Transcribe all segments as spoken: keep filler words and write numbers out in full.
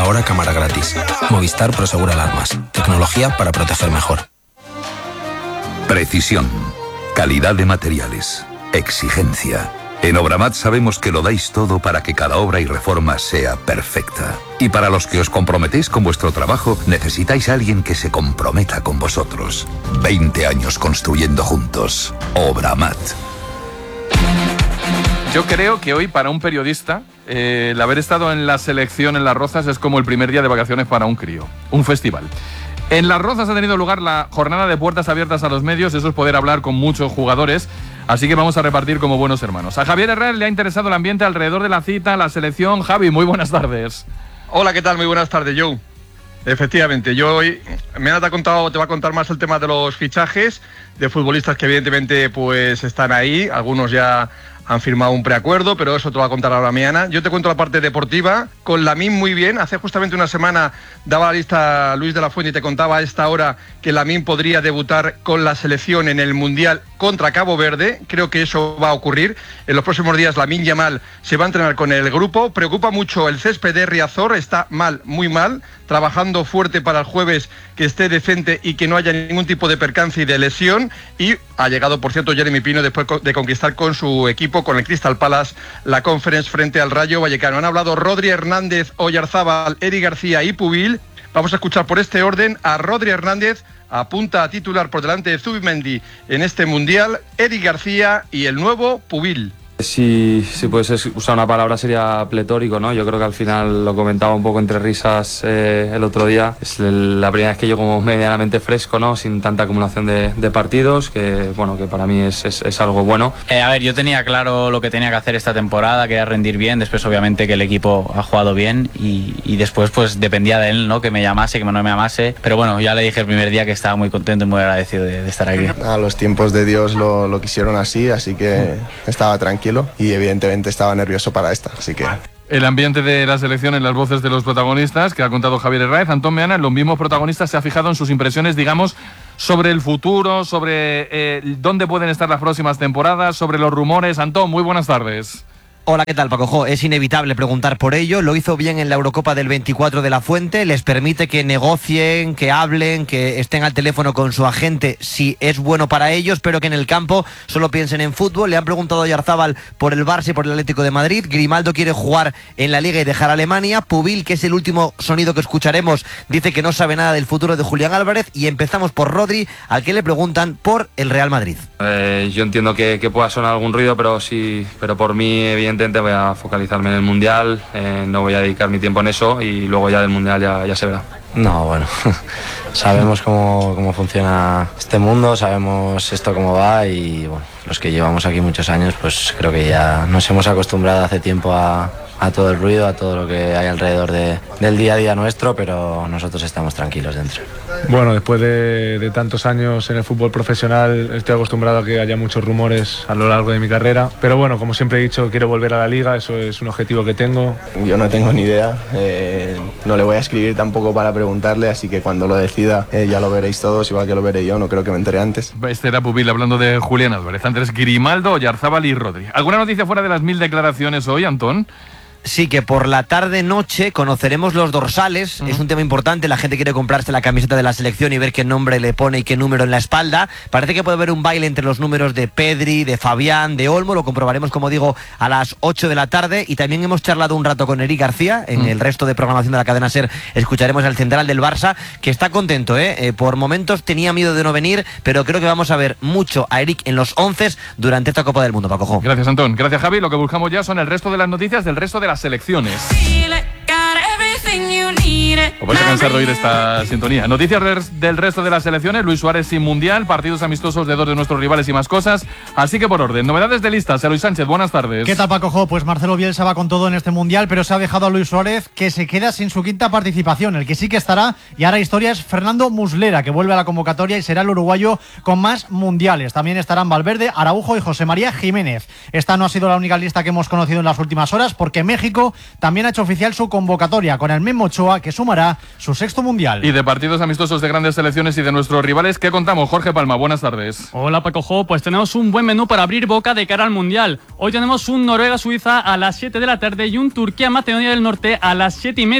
Ahora cámara gratis. Movistar Prosegura Alarmas. Tecnología para proteger mejor. Precisión. Calidad de materiales. Exigencia. En Obramat sabemos que lo dais todo para que cada obra y reforma sea perfecta. Y para los que os comprometéis con vuestro trabajo, necesitáis a alguien que se comprometa con vosotros. veinte años construyendo juntos. Obramat. Yo creo que hoy para un periodista eh, el haber estado en la selección en Las Rozas es como el primer día de vacaciones para un crío. Un festival. En Las Rozas ha tenido lugar la jornada de puertas abiertas a los medios, eso es poder hablar con muchos jugadores, así que vamos a repartir como buenos hermanos. A Javier Herrera le ha interesado el ambiente alrededor de la cita, la selección. Javi, muy buenas tardes. Hola, ¿qué tal? Muy buenas tardes, Joe. Efectivamente, yo hoy me ha contado, te va a contar más el tema de los fichajes de futbolistas que evidentemente pues están ahí, algunos ya han firmado un preacuerdo, pero eso te lo va a contar ahora mañana. Yo te cuento la parte deportiva, con Lamine muy bien. Hace justamente una semana daba la lista Luis de la Fuente y te contaba a esta hora que Lamine podría debutar con la selección en el Mundial contra Cabo Verde. Creo que eso va a ocurrir. En los próximos días Lamine Yamal se va a entrenar con el grupo. Preocupa mucho el césped de Riazor, está mal, muy mal, trabajando fuerte para el jueves que esté decente y que no haya ningún tipo de percance y de lesión. Y ha llegado, por cierto, Jeremy Pino después de conquistar con su equipo, con el Crystal Palace, la Conference frente al Rayo Vallecano. Han hablado Rodri, Hernández, Oyarzábal, Eric García y Pubil. Vamos a escuchar por este orden a Rodri Hernández, apunta a titular por delante de Zubimendi en este Mundial, Eric García y el nuevo Pubil. Si, si puedes usar una palabra sería pletórico, ¿no? Yo creo que al final lo comentaba un poco entre risas eh, el otro día. Es la primera vez que yo como medianamente fresco, ¿no? Sin tanta acumulación de, de partidos, que bueno, que para mí es, es, es algo bueno. Eh, a ver, yo tenía claro lo que tenía que hacer esta temporada, que era rendir bien. Después obviamente que el equipo ha jugado bien y, y después pues dependía de él, ¿no? Que me llamase, que no me llamase. Pero bueno, ya le dije el primer día que estaba muy contento y muy agradecido de, de estar aquí. A los tiempos de Dios lo, lo quisieron así, así que estaba tranquilo. Y evidentemente estaba nervioso para esta, así que... El ambiente de la selección en las voces de los protagonistas que ha contado Javier Herráez. Antón Meana, los mismos protagonistas, se ha fijado en sus impresiones, digamos, sobre el futuro, sobre eh, dónde pueden estar las próximas temporadas, sobre los rumores. Antón, muy buenas tardes. Hola, ¿qué tal, Paco Jo? Es inevitable preguntar por ello. Lo hizo bien en la Eurocopa del veinticuatro de la Fuente. Les permite que negocien, que hablen, que estén al teléfono con su agente si es bueno para ellos, pero que en el campo solo piensen en fútbol. Le han preguntado a Oyarzábal por el Barça y por el Atlético de Madrid. Grimaldo quiere jugar en la Liga y dejar a Alemania. Pubil, que es el último sonido que escucharemos, dice que no sabe nada del futuro de Julián Álvarez. Y empezamos por Rodri, al que le preguntan por el Real Madrid. Eh, yo entiendo que, que pueda sonar algún ruido, pero sí, pero por mí evidentemente voy a focalizarme en el Mundial, eh, no voy a dedicar mi tiempo en eso y luego ya del Mundial ya, ya se verá. No, bueno, sabemos cómo, cómo funciona este mundo, sabemos esto cómo va y bueno, los que llevamos aquí muchos años pues creo que ya nos hemos acostumbrado hace tiempo a, a todo el ruido, a todo lo que hay alrededor de, del día a día nuestro, pero nosotros estamos tranquilos dentro. Bueno, después de, de tantos años en el fútbol profesional estoy acostumbrado a que haya muchos rumores a lo largo de mi carrera, pero bueno, como siempre he dicho, quiero volver a la Liga, eso es un objetivo que tengo. Yo no tengo ni idea, eh, no le voy a escribir tampoco para preguntarle, así que cuando lo decida eh, ya lo veréis todos, igual que lo veré yo, no creo que me entere antes. Este era Pubil hablando de Julián Álvarez, antes Grimaldo, Oyarzábal y Rodri. ¿Alguna noticia fuera de las mil declaraciones hoy, Antón? Sí, que por la tarde-noche conoceremos los dorsales. Uh-huh. Es un tema importante, la gente quiere comprarse la camiseta de la selección y ver qué nombre le pone y qué número en la espalda. Parece que puede haber un baile entre los números de Pedri, de Fabián, de Olmo. Lo comprobaremos, como digo, a las ocho de la tarde. Y también hemos charlado un rato con Eric García. En uh-huh. el resto de programación de la cadena SER escucharemos al central del Barça, que está contento, ¿eh? Eh, por momentos tenía miedo de no venir, pero creo que vamos a ver mucho a Eric en los once durante esta Copa del Mundo, Paco Jo. Gracias, Antón. Gracias, Javi. Lo que buscamos ya son el resto de las noticias del resto de las selecciones. Os vais a cansar de oír esta sintonía. Noticias del resto de las selecciones. Luis Suárez sin Mundial, partidos amistosos de dos de nuestros rivales y más cosas. Así que por orden, novedades de listas. Luis Sánchez, buenas tardes. ¿Qué tal, Paco Jo? Pues Marcelo Bielsa va con todo en este Mundial, pero se ha dejado a Luis Suárez, que se queda sin su quinta participación. El que sí que estará, y ahora historia, es Fernando Muslera, que vuelve a la convocatoria y será el uruguayo con más mundiales. También estarán Valverde, Araujo y José María Jiménez. Esta no ha sido la única lista que hemos conocido en las últimas horas, porque México también ha hecho oficial su convocatoria, con el Memo Ochoa, que sumará su sexto Mundial. Y de partidos amistosos de grandes selecciones y de nuestros rivales, ¿qué contamos? Jorge Palma, buenas tardes. Hola, Paco Jo, pues tenemos un buen menú para abrir boca de cara al Mundial. Hoy tenemos un Noruega-Suiza a las siete de la tarde y un Turquía-Macedonia del Norte a las siete y media.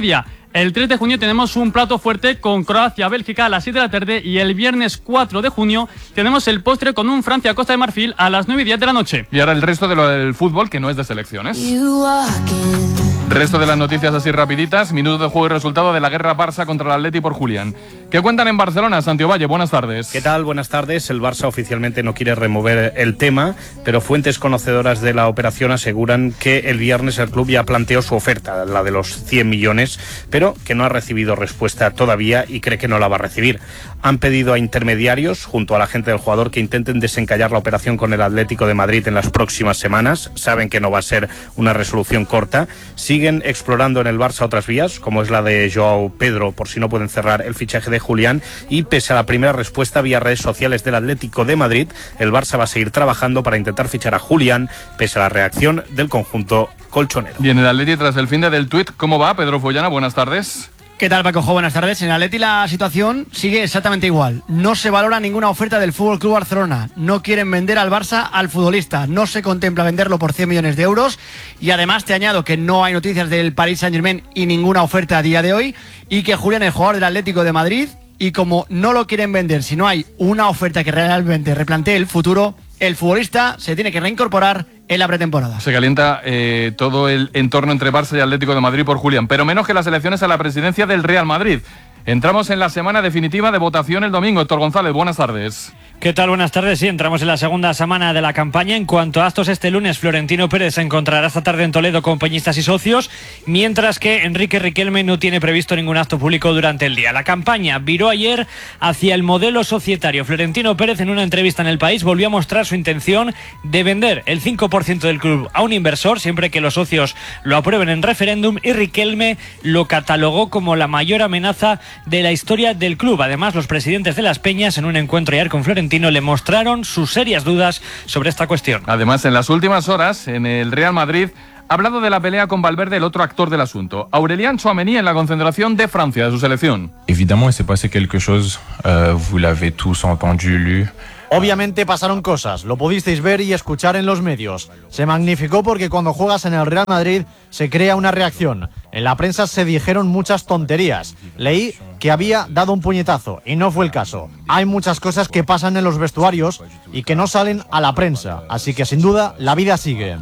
El tres de junio tenemos un plato fuerte con Croacia-Bélgica a las siete de la tarde y el viernes cuatro de junio tenemos el postre con un Francia-Costa de Marfil a las nueve y diez de la noche. Y ahora el resto de lo del fútbol, que no es de selecciones. Resto de las noticias así rapiditas. Minuto de juego y resultado de la guerra Barça contra el Atleti por Julián. ¿Qué cuentan en Barcelona, Santiago Valle? Buenas tardes. ¿Qué tal? Buenas tardes. El Barça oficialmente no quiere remover el tema, pero fuentes conocedoras de la operación aseguran que el viernes el club ya planteó su oferta, la de los cien millones, pero que no ha recibido respuesta todavía y cree que no la va a recibir. Han pedido a intermediarios, junto a la gente del jugador, que intenten desencallar la operación con el Atlético de Madrid en las próximas semanas. Saben que no va a ser una resolución corta. Siguen explorando en el Barça otras vías, como es la de Joao Pedro, por si no pueden cerrar el fichaje de Julián, y pese a la primera respuesta vía redes sociales del Atlético de Madrid, el Barça va a seguir trabajando para intentar fichar a Julián, pese a la reacción del conjunto colchonero. Y en el Atleti, tras el fin de del tuit, ¿cómo va? Pedro Follana, buenas tardes. ¿Qué tal, Paco? Buenas tardes. En el Atleti la situación sigue exactamente igual. No se valora ninguna oferta del F C Barcelona. No quieren vender al Barça al futbolista. No se contempla venderlo por cien millones de euros. Y además te añado que no hay noticias del Paris Saint-Germain y ninguna oferta a día de hoy. Y que Julián, el jugador del Atlético de Madrid, y como no lo quieren vender, si no hay una oferta que realmente replantee el futuro, el futbolista se tiene que reincorporar en la pretemporada. Se calienta eh, todo el entorno entre Barça y Atlético de Madrid por Julián, pero menos que las elecciones a la presidencia del Real Madrid. Entramos en la semana definitiva de votación el domingo. Héctor González, buenas tardes. ¿Qué tal? Buenas tardes. Sí, entramos en la segunda semana de la campaña. En cuanto a actos, este lunes Florentino Pérez se encontrará esta tarde en Toledo con peñistas y socios, mientras que Enrique Riquelme no tiene previsto ningún acto público durante el día. La campaña viró ayer hacia el modelo societario. Florentino Pérez, en una entrevista en El País, volvió a mostrar su intención de vender el cinco por ciento del club a un inversor, siempre que los socios lo aprueben en referéndum, y Riquelme lo catalogó como la mayor amenaza de la historia del club. Además, los presidentes de las peñas, en un encuentro ayer con Florentino, le mostraron sus serias dudas sobre esta cuestión. Además, en las últimas horas, en el Real Madrid, ha hablado de la pelea con Valverde, el otro actor del asunto. Aurélien Tchouaméni en la concentración de Francia, de su selección. Évidemment, il s'est passé quelque chose, euh, vous l'avez tous entendu, lu. Obviamente pasaron cosas, lo pudisteis ver y escuchar en los medios. Se magnificó porque cuando juegas en el Real Madrid se crea una reacción. En la prensa se dijeron muchas tonterías. Leí que había dado un puñetazo y no fue el caso. Hay muchas cosas que pasan en los vestuarios y que no salen a la prensa. Así que sin duda la vida sigue.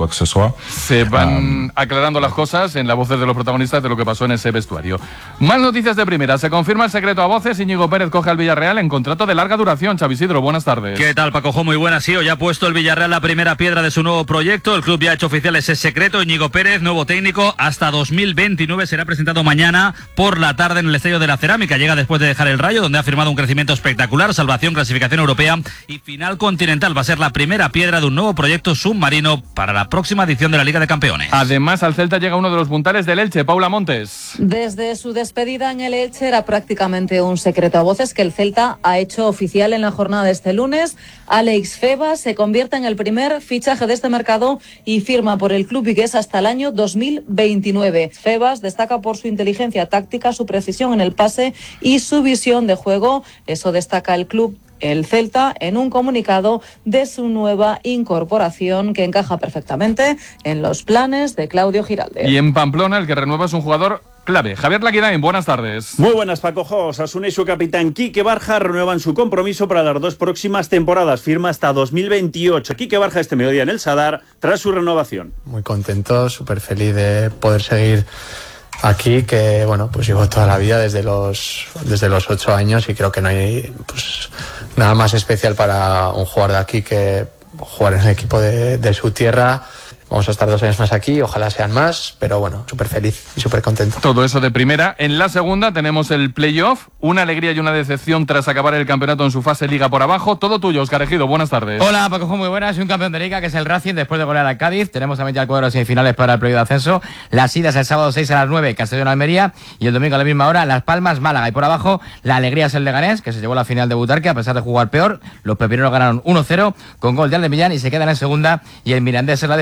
Se van aclarando las cosas en las voces de los protagonistas de lo que pasó en ese vestuario. Más noticias de primera. Se confirma el secreto a voces. Íñigo Pérez coge al Villarreal en contrato de larga duración. Xavi Isidro, buenas tardes. ¿Qué tal, Paco? Muy buenas. Sí, hoy ha puesto el Villarreal la primera piedra de su nuevo proyecto. El club ya ha hecho oficial ese secreto. Íñigo Pérez, nuevo técnico, hasta dos mil veintinueve, será presentado mañana por la tarde en el Estadio de la Cerámica. Llega después de dejar el Rayo, donde ha firmado un crecimiento espectacular, salvación, clasificación europea y final continental. Va a ser la primera piedra de un nuevo proyecto submarino para la próxima edición de la Liga de Campeones. Además, al Celta llega uno de los puntales del Elche, Paula Montes. Desde su despedida en el Elche era prácticamente un secreto a voces que el Celta ha hecho oficial en la jornada de este lunes. Alex Febas se convierte en el primer fichaje de este mercado y firma por el club vigués hasta el año dos mil veintinueve. Febas destaca por su inteligencia táctica, su precisión en el pase y su visión de juego. Eso destaca el club, el Celta, en un comunicado de su nueva incorporación que encaja perfectamente en los planes de Claudio Giralde. Y en Pamplona el que renueva es un jugador clave. Javier Laquidain, buenas tardes. Muy buenas, Paco. Osasuna y su capitán Quique Barja renuevan su compromiso para las dos próximas temporadas. Firma hasta dos mil veintiocho. Quique Barja este mediodía en el Sadar tras su renovación. Muy contento, súper feliz de poder seguir aquí, que bueno, pues llevo toda la vida desde los desde los ocho años y creo que no hay pues nada más especial para un jugador de aquí que jugar en el equipo de, de su tierra. Vamos a estar dos años más aquí, ojalá sean más, pero bueno, súper feliz y súper contento. Todo eso de primera. En la segunda tenemos el playoff, una alegría y una decepción tras acabar el campeonato en su fase liga por abajo. Todo tuyo, Óscar Ejido, buenas tardes. Hola, Paco, muy buenas. Y un campeón de liga que es el Racing después de golear al Cádiz. Tenemos también ya el cuadro de semifinales para el periodo de ascenso. Las idas el sábado seis a las nueve, Castellón-Almería, y el domingo a la misma hora, Las Palmas-Málaga. Y por abajo, la alegría es el Leganés, que se llevó la final de Butarque a pesar de jugar peor. Los pepineros ganaron uno cero con gol de Aldemillán y se quedan en segunda. Y el Mirandés es la decepción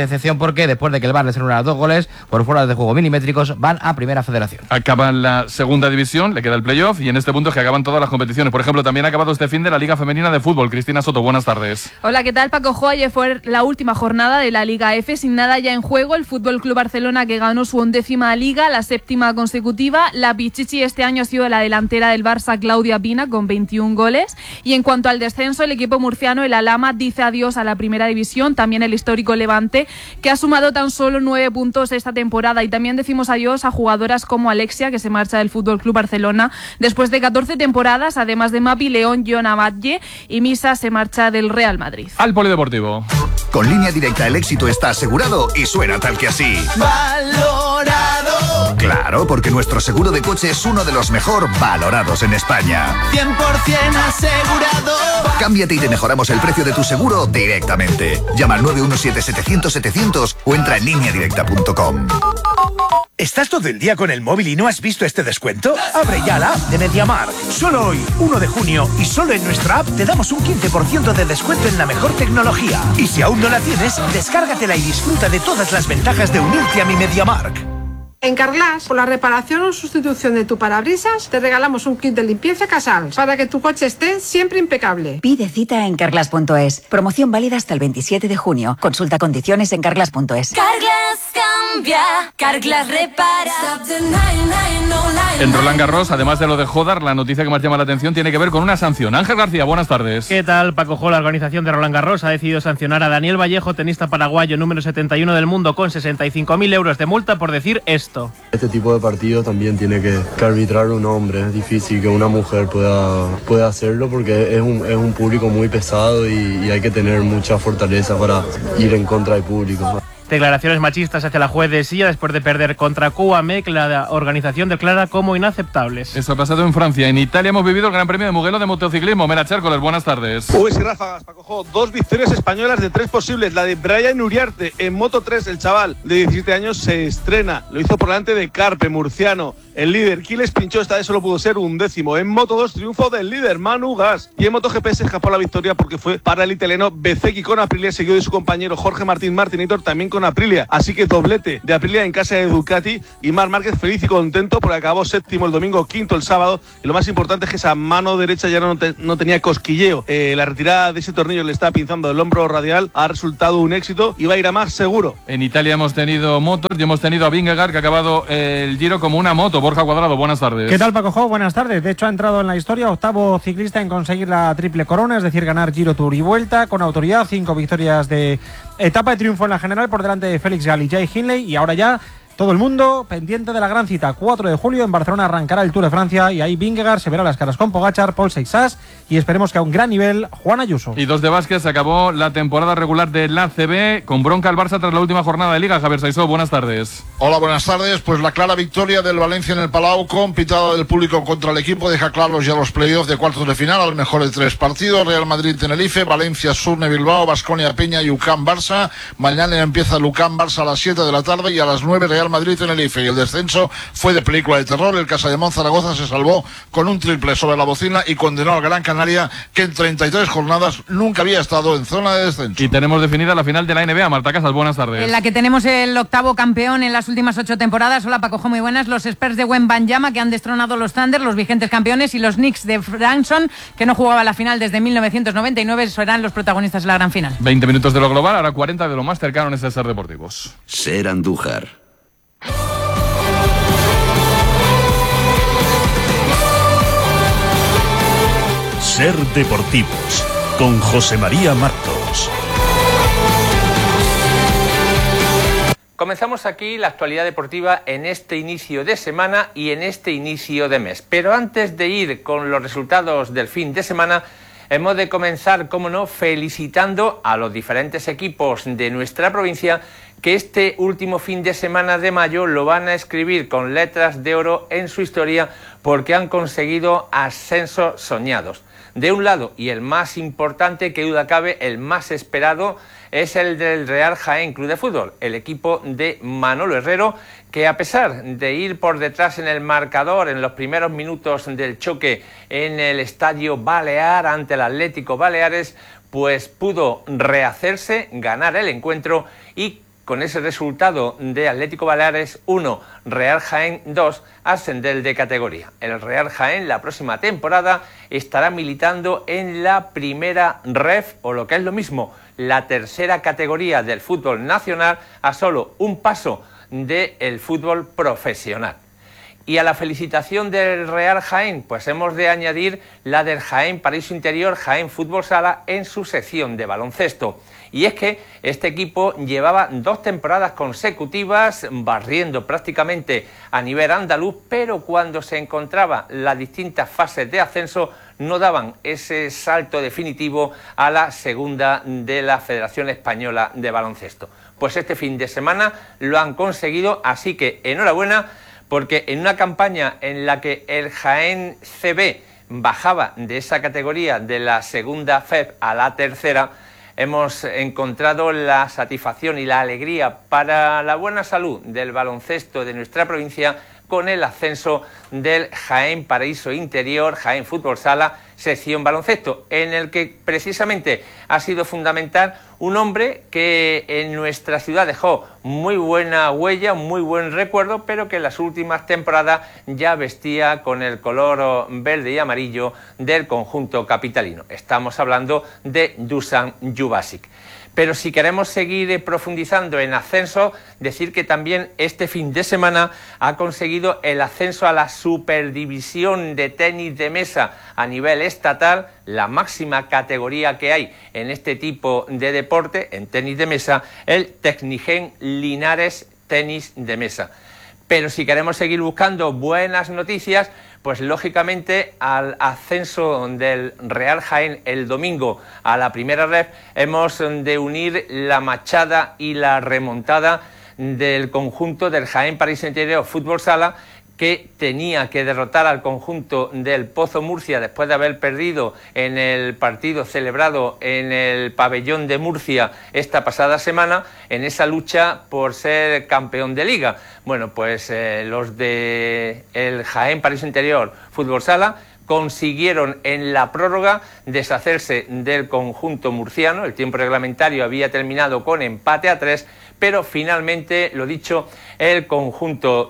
porque después de que el V A R les anula dos goles por fuera de juego milimétricos, van a Primera Federación. Acaban la segunda división, le queda el playoff y en este punto es que acaban todas las competiciones. Por ejemplo, también ha acabado este fin de la Liga Femenina de Fútbol. Cristina Soto, buenas tardes. Hola, ¿qué tal, Paco Jo? Ayer fue la última jornada de la Liga F, sin nada ya en juego. El Fútbol Club Barcelona, que ganó su undécima liga, la séptima consecutiva. La Pichichi este año ha sido la delantera del Barça, Claudia Pina, con veintiún goles. Y en cuanto al descenso, el equipo murciano, el Alhama, dice adiós a la primera división. También el histórico Levante, que ha sumado tan solo nueve puntos esta temporada. Y también decimos adiós a jugadoras como Alexia, que se marcha del Fútbol Club Barcelona después de catorce temporadas, además de Mapi León, Jona Batlle, y Misa se marcha del Real Madrid. Al Polideportivo. Con Línea Directa el éxito está asegurado y suena tal que así. Valorado. Claro, porque nuestro seguro de coche es uno de los mejor valorados en España. cien por ciento asegurado. Cámbiate y te mejoramos el precio de tu seguro directamente. Llama al nueve uno siete, setecientos, setecientos o entra en línea directa punto com. ¿Estás todo el día con el móvil y no has visto este descuento? Abre ya la app de MediaMarkt. Solo hoy, uno de junio, y solo en nuestra app te damos un quince por ciento de descuento en la mejor tecnología. Y si aún no la tienes, descárgatela y disfruta de todas las ventajas de unirte a mi MediaMarkt. En Carglass, por la reparación o sustitución de tu parabrisas, te regalamos un kit de limpieza Casals para que tu coche esté siempre impecable. Pide cita en carglass punto es. Promoción válida hasta el veintisiete de junio. Consulta condiciones en carglass punto es. Carglass cambia, Carglass repara. En Roland Garros, además de lo de Jodar, la noticia que más llama la atención tiene que ver con una sanción. Ángel García, buenas tardes. ¿Qué tal, Paco Jo? La organización de Roland Garros ha decidido sancionar a Daniel Vallejo, tenista paraguayo número setenta y uno del mundo, con sesenta y cinco mil euros de multa por decir esto. Este tipo de partido también tiene que, que arbitrar un hombre. Es difícil que una mujer pueda, pueda hacerlo porque es un, es un público muy pesado y, y hay que tener mucha fortaleza para ir en contra del público. Declaraciones machistas hacia la juez de Silla después de perder contra Cuame, que la organización declara como inaceptables. Eso ha pasado en Francia. En Italia hemos vivido el Gran Premio de Mugello de motociclismo. Mera Chércoles, buenas tardes. Uy, sí, ráfagas, Paco Jo. Dos victorias españolas de tres posibles. La de Brian Uriarte en Moto tres, el chaval de diecisiete años se estrena. Lo hizo por delante de Carpe, murciano. El líder, Quiles pinchó, esta vez solo pudo ser un décimo. En Moto dos, triunfo del líder, Manu Gas. Y en MotoGP se escapó la victoria porque fue para el italiano Bezzecchi con Aprilia, seguido de su compañero Jorge Martín Martinator, también con Aprilia. Así que doblete de Aprilia en casa de Ducati. Y Marc Márquez feliz y contento porque acabó séptimo el domingo, quinto el sábado. Y lo más importante es que esa mano derecha ya no, te, no tenía cosquilleo. Eh, la retirada de ese tornillo le estaba pinzando el hombro radial. Ha resultado un éxito y va a ir a más seguro. En Italia hemos tenido motos y hemos tenido a Vingegaard, que ha acabado el Giro como una moto. Borja Cuadrado, buenas tardes. ¿Qué tal, Paco Jo? Buenas tardes. De hecho, ha entrado en la historia, octavo ciclista en conseguir la triple corona, es decir, ganar Giro, Tour y Vuelta con autoridad, cinco victorias de etapa de triunfo en la general por delante de Félix Gall y Jay Hindley. Y ahora ya todo el mundo pendiente de la gran cita. cuatro de julio en Barcelona arrancará el Tour de Francia y ahí Vingegaard se verá las caras con Pogačar, Paul Seixas y esperemos que a un gran nivel Juan Ayuso. Y dos de básquet, se acabó la temporada regular de la A C B con bronca al Barça tras la última jornada de Liga. Javier Saizó, buenas tardes. Hola, buenas tardes. Pues la clara victoria del Valencia en el Palau con pitada del público contra el equipo deja claros ya los playoffs de cuartos de final al mejor de tres partidos. Real Madrid-Tenerife, Valencia, Surne, Bilbao, Baskonia, Peña y U C A M-Barça. Mañana empieza el U C A M-Barça a las siete de la tarde y a las nueve Real Madrid-Tenerife. Y el descenso fue de película de terror. El Castellón Zaragoza se salvó con un triple sobre la bocina y condenó al Gran Canaria, que en treinta y tres jornadas nunca había estado en zona de descenso. Y tenemos definida la final de la N B A. Marta Casas, buenas tardes. En la que tenemos el octavo campeón en las últimas ocho temporadas. Hola, Paco Jo, muy buenas. Los Spurs de Wembanyama, que han destronado los Thunder, los vigentes campeones, y los Knicks de Branson, que no jugaba la final desde mil novecientos noventa y nueve, serán los protagonistas de la gran final. veinte minutos de lo global, ahora cuarenta de lo más cercano en este Ser Deportivos. Ser Andújar. Ser Deportivos, con José María Martos. Comenzamos aquí la actualidad deportiva en este inicio de semana y en este inicio de mes. Pero antes de ir con los resultados del fin de semana, hemos de comenzar, como no, felicitando a los diferentes equipos de nuestra provincia que este último fin de semana de mayo lo van a escribir con letras de oro en su historia porque han conseguido ascensos soñados. De un lado, y el más importante, que duda cabe, el más esperado, es el del Real Jaén Club de Fútbol, el equipo de Manolo Herrero, que a pesar de ir por detrás en el marcador en los primeros minutos del choque en el Estadio Balear ante el Atlético Baleares, pues pudo rehacerse, ganar el encuentro y con ese resultado de Atlético Baleares uno, Real Jaén dos, ascender de categoría. El Real Jaén la próxima temporada estará militando en la primera ref, o lo que es lo mismo, la tercera categoría del fútbol nacional, a solo un paso del fútbol profesional. Y a la felicitación del Real Jaén, pues hemos de añadir la del Jaén Paraíso Interior, Jaén Fútbol Sala, en su sección de baloncesto. Y es que este equipo llevaba dos temporadas consecutivas barriendo prácticamente a nivel andaluz, pero cuando se encontraba las distintas fases de ascenso no daban ese salto definitivo a la segunda de la Federación Española de Baloncesto. Pues este fin de semana lo han conseguido, así que enhorabuena, porque en una campaña en la que el Jaén C B bajaba de esa categoría de la segunda F E B a la tercera, hemos encontrado la satisfacción y la alegría para la buena salud del baloncesto de nuestra provincia con el ascenso del Jaén Paraíso Interior, Jaén Fútbol Sala, sección baloncesto, en el que precisamente ha sido fundamental un hombre que en nuestra ciudad dejó muy buena huella, muy buen recuerdo, pero que en las últimas temporadas ya vestía con el color verde y amarillo del conjunto capitalino. Estamos hablando de Dusan Jubasic. Pero si queremos seguir profundizando en ascenso, decir que también este fin de semana ha conseguido el ascenso a la Superdivisión de tenis de mesa a nivel estatal, la máxima categoría que hay en este tipo de deporte, en tenis de mesa, el Tecnigen Linares Tenis de Mesa. Pero si queremos seguir buscando buenas noticias, pues lógicamente al ascenso del Real Jaén el domingo a la primera ref hemos de unir la machada y la remontada del conjunto del Jaén Paraíso Interior Fútbol Sala, que tenía que derrotar al conjunto del Pozo Murcia después de haber perdido en el partido celebrado en el pabellón de Murcia esta pasada semana, en esa lucha por ser campeón de liga. Bueno, pues eh, los de el Jaén Paraíso Interior Fútbol Sala consiguieron en la prórroga deshacerse del conjunto murciano. El tiempo reglamentario había terminado con empate a tres, pero finalmente, lo dicho, el conjunto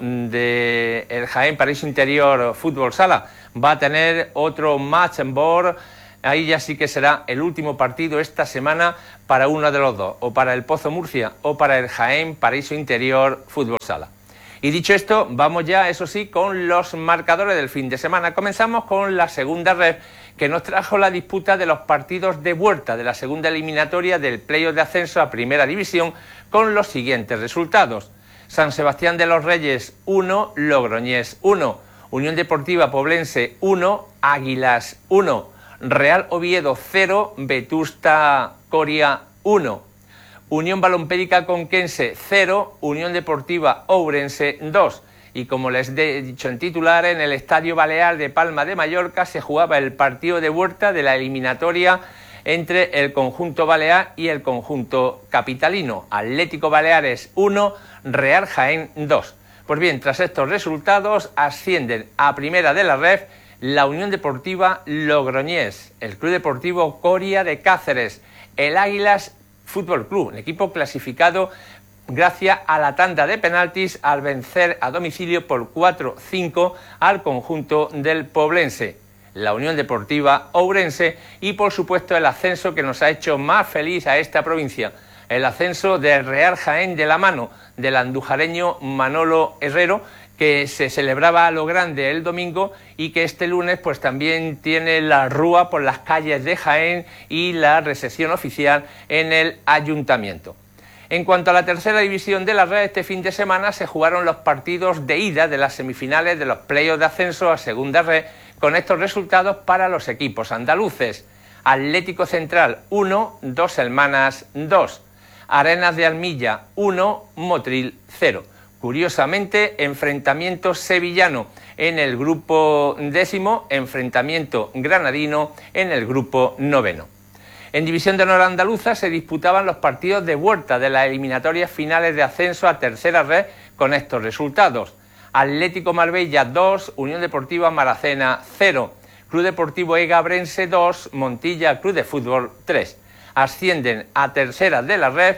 de el Jaén Paraíso Interior Fútbol Sala va a tener otro match and board. Ahí ya sí que será el último partido esta semana para uno de los dos, o para el Pozo Murcia o para el Jaén Paraíso Interior Fútbol Sala. Y dicho esto, vamos ya, eso sí, con los marcadores del fin de semana. Comenzamos con la segunda ref, que nos trajo la disputa de los partidos de vuelta de la segunda eliminatoria del playoff de ascenso a Primera División, con los siguientes resultados. San Sebastián de los Reyes uno, Logroñés uno, Unión Deportiva Poblense uno, Águilas uno, Real Oviedo cero, Vetusta Coria uno, Unión Balompédica Conquense cero, Unión Deportiva Ourense dos. Y como les he dicho en titular, en el Estadio Balear de Palma de Mallorca se jugaba el partido de vuelta de la eliminatoria entre el conjunto balear y el conjunto capitalino. Atlético Baleares uno, Real Jaén dos. Pues bien, tras estos resultados ascienden a primera de la ref la Unión Deportiva Logroñés, el Club Deportivo Coria de Cáceres, el Águilas Fútbol Club, un equipo clasificado gracias a la tanda de penaltis al vencer a domicilio por cuatro cinco al conjunto del Poblense, la Unión Deportiva Ourense y por supuesto el ascenso que nos ha hecho más feliz a esta provincia, el ascenso del Real Jaén de la mano del andujareño Manolo Herrero, que se celebraba a lo grande el domingo y que este lunes pues también tiene la rúa por las calles de Jaén y la recepción oficial en el ayuntamiento. En cuanto a la tercera división de la red, este fin de semana se jugaron los partidos de ida de las semifinales de los playoffs de ascenso a segunda red, con estos resultados para los equipos andaluces. Atlético Central uno, Dos Hermanas dos, Arenas de Armilla uno, Motril cero. Curiosamente, enfrentamiento sevillano en el grupo décimo, enfrentamiento granadino en el grupo noveno. En División de Honor Andaluza se disputaban los partidos de vuelta de las eliminatorias finales de ascenso a tercera red con estos resultados. Atlético Marbella dos, Unión Deportiva Maracena cero, Club Deportivo Egabrense dos, Montilla Club de Fútbol tres. Ascienden a tercera de la red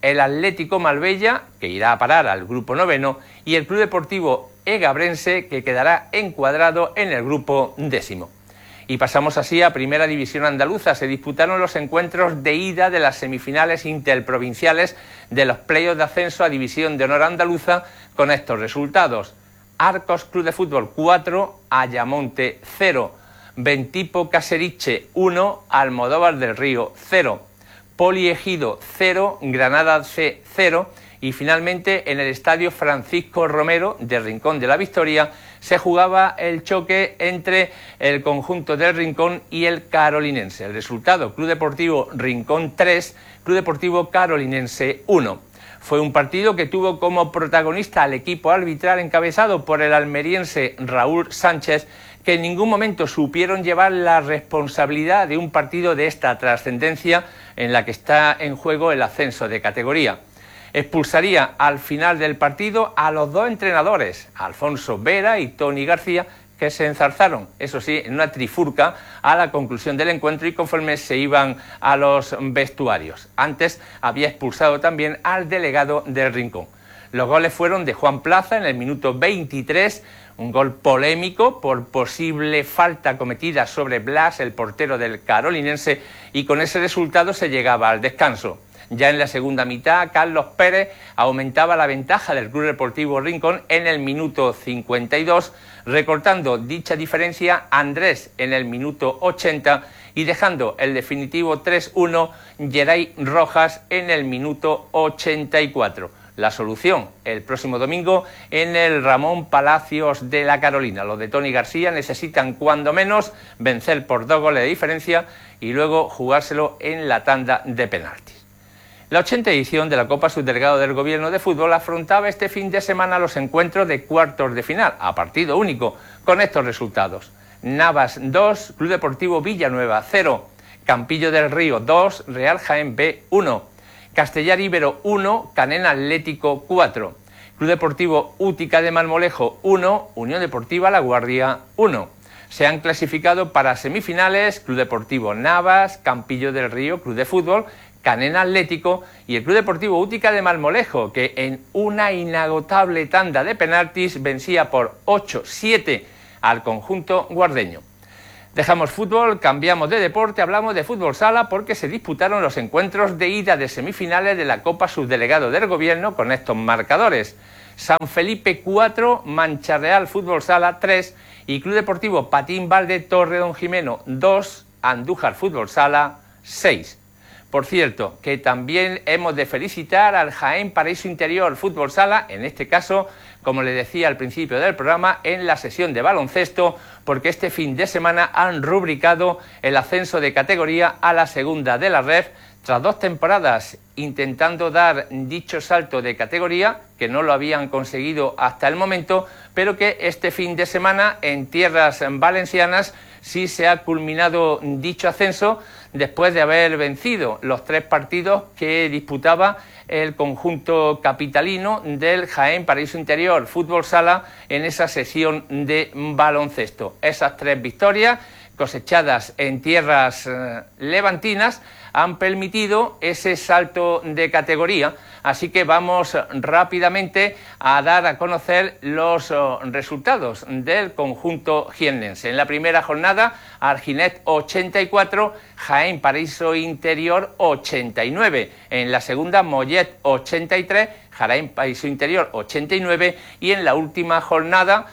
el Atlético Marbella, que irá a parar al grupo noveno, y el Club Deportivo Egabrense, que quedará encuadrado en el grupo décimo. Y pasamos así a Primera División Andaluza. Se disputaron los encuentros de ida de las semifinales interprovinciales de los playoffs de ascenso a División de Honor Andaluza con estos resultados. Arcos Club de Fútbol cuatro, Ayamonte cero, Ventipo Caseriche uno, Almodóvar del Río cero, Poliegido cero, Granada C cero y finalmente en el Estadio Francisco Romero de Rincón de la Victoria se jugaba el choque entre el conjunto del Rincón y el Carolinense. El resultado, Club Deportivo Rincón tres, Club Deportivo Carolinense uno. Fue un partido que tuvo como protagonista al equipo arbitral encabezado por el almeriense Raúl Sánchez, que en ningún momento supieron llevar la responsabilidad de un partido de esta trascendencia en la que está en juego el ascenso de categoría. Expulsaría al final del partido a los dos entrenadores, Alfonso Vera y Tony García, que se enzarzaron, eso sí, en una trifurca a la conclusión del encuentro y conforme se iban a los vestuarios. Antes había expulsado también al delegado del Rincón. Los goles fueron de Juan Plaza en el minuto veintitrés, un gol polémico por posible falta cometida sobre Blas, el portero del Carolinense, y con ese resultado se llegaba al descanso. Ya en la segunda mitad, Carlos Pérez aumentaba la ventaja del Club Deportivo Rincón en el minuto cincuenta y dos, recortando dicha diferencia Andrés en el minuto ochenta y dejando el definitivo tres uno Geray Rojas en el minuto ochenta y cuatro. La solución, el próximo domingo en el Ramón Palacios de la Carolina. Los de Tony García necesitan cuando menos vencer por dos goles de diferencia y luego jugárselo en la tanda de penaltis. La ochenta edición de la Copa Subdelegado del Gobierno de Fútbol afrontaba este fin de semana los encuentros de cuartos de final, a partido único, con estos resultados. Navas dos, Club Deportivo Villanueva cero, Campillo del Río dos, Real Jaén B uno, Castellar Ibero uno, Canén Atlético cuatro, Club Deportivo Útica de Marmolejo uno, Unión Deportiva La Guardia uno. Se han clasificado para semifinales Club Deportivo Navas, Campillo del Río, Club de Fútbol, Canén Atlético y el Club Deportivo Útica de Marmolejo, que en una inagotable tanda de penaltis vencía por ocho siete al conjunto guardeño. Dejamos fútbol, cambiamos de deporte, hablamos de fútbol sala porque se disputaron los encuentros de ida de semifinales de la Copa Subdelegado del Gobierno con estos marcadores. San Felipe cuatro, Mancha Real Fútbol Sala tres y Club Deportivo Patín Valde Torre Don Jimeno dos, Andújar Fútbol Sala seis. Por cierto, que también hemos de felicitar al Jaén Paraíso Interior Fútbol Sala, en este caso, como le decía al principio del programa, en la sesión de baloncesto, porque este fin de semana han rubricado el ascenso de categoría a la segunda de la Ref, tras dos temporadas intentando dar dicho salto de categoría, que no lo habían conseguido hasta el momento, pero que este fin de semana en tierras valencianas sí se ha culminado dicho ascenso después de haber vencido los tres partidos que disputaba el conjunto capitalino del Jaén Paraíso Interior Fútbol Sala en esa sesión de baloncesto. Esas tres victorias cosechadas en tierras eh, levantinas han permitido ese salto de categoría, así que vamos rápidamente a dar a conocer los oh, resultados del conjunto jiennense. En la primera jornada, Arginet ochenta y cuatro, Jaén Paraíso Interior ochenta y nueve. En la segunda, Mollet ochenta y tres, Jaén Paraíso Interior ochenta y nueve. Y en la última jornada,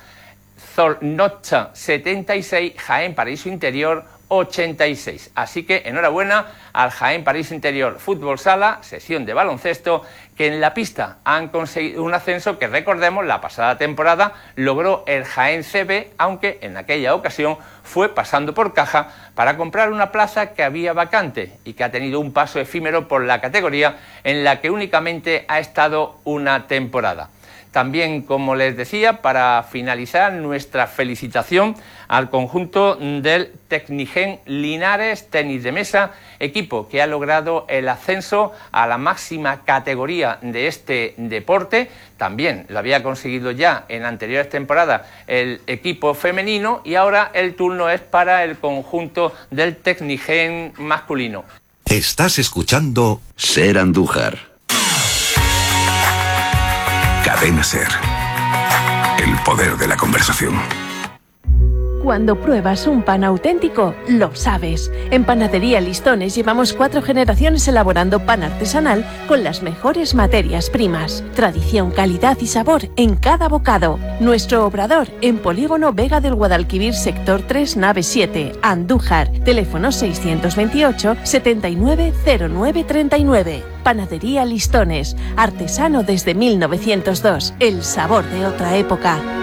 Zornocha setenta y seis, Jaén Paraíso Interior ochenta y seis. Así que enhorabuena al Jaén Paraíso Interior Fútbol Sala, sesión de baloncesto, que en la pista han conseguido un ascenso que, recordemos, la pasada temporada logró el Jaén C B, aunque en aquella ocasión fue pasando por caja para comprar una plaza que había vacante y que ha tenido un paso efímero por la categoría en la que únicamente ha estado una temporada. También, como les decía, para finalizar, nuestra felicitación al conjunto del Tecnigen Linares Tenis de Mesa, equipo que ha logrado el ascenso a la máxima categoría de este deporte. También lo había conseguido ya en anteriores temporadas el equipo femenino y ahora el turno es para el conjunto del Tecnigen masculino. Estás escuchando Ser Andújar Cadena Ser. El poder de la conversación. Cuando pruebas un pan auténtico, lo sabes. En Panadería Listones llevamos cuatro generaciones elaborando pan artesanal con las mejores materias primas. Tradición, calidad y sabor en cada bocado. Nuestro obrador en Polígono Vega del Guadalquivir, sector tres, nave siete, Andújar. Teléfono seiscientos veintiocho, setenta y nueve, cero nueve treinta y nueve. Panadería Listones, artesano desde mil novecientos dos. El sabor de otra época.